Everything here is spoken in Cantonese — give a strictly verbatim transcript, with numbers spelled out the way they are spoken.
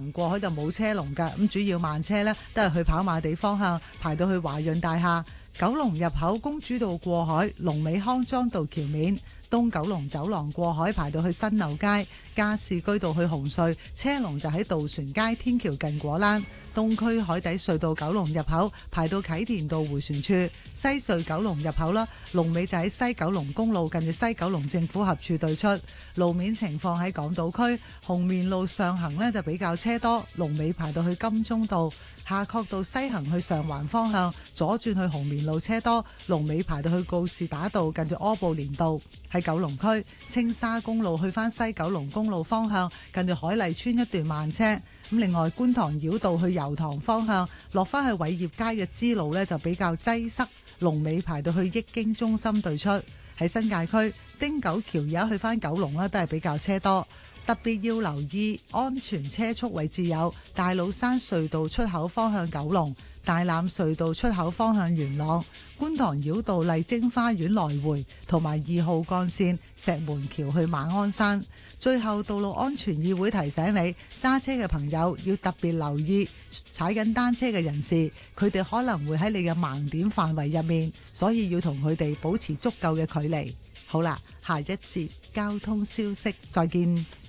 龍過海就冇車龍㗎，咁主要慢車呢都係去跑馬地方向排到去華潤大廈。九龍入口公主道過海，龍尾康莊道橋面。東九龍走廊過海排到去新樓街，加士居道去紅隧車龍就喺渡船街天橋近果欄。東區海底隧道九龍入口排到啟田道迴旋處，西隧九龍入口啦，龍尾就喺西九龍公路近住西九龍政府合署對出。路面情況喺港島區紅棉路上行呢就比較車多，龍尾排到去金鐘道。夏慤道西行去上環方向左轉去紅棉路車多，龍尾排到去告士打道近住柯布連道。喺九龍區青沙公路去返西九龍公路方向近住海麗村一段慢車。咁另外觀塘繞道去油塘方向落返去偉業街嘅支路呢就比較擠塞，龍尾排到去益京中心對出。喺新界區汀九橋而家去返九龍呢都係比較車多。特別要留意安全車速位置有大老山隧道出口方向九龍、大欖隧道出口方向元朗、觀塘繞道麗晶花園來回同埋二號幹線石門橋去馬鞍山。最後，道路安全議會提醒你揸車嘅朋友要特別留意踩緊單車嘅人士，佢哋可能會喺你嘅盲點範圍入面，所以要同佢哋保持足夠嘅距離。好啦，下一節交通消息再見。